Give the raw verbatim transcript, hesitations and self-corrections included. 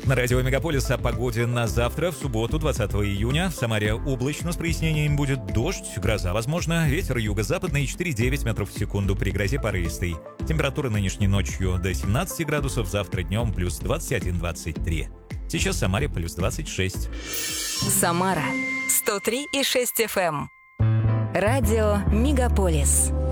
На радио Мегаполис о погоде на завтра, в субботу, двадцатого июня. В Самаре облачно с прояснением, будет дождь, гроза возможно. Ветер юго-западный четыре и девять метров в секунду, при грозе порывистый. Температура нынешней ночью до семнадцати градусов, завтра днем плюс двадцать один - двадцать три. Сейчас в Самаре плюс двадцать шесть. Самара сто три и шесть эф эм. Радио Мегаполис.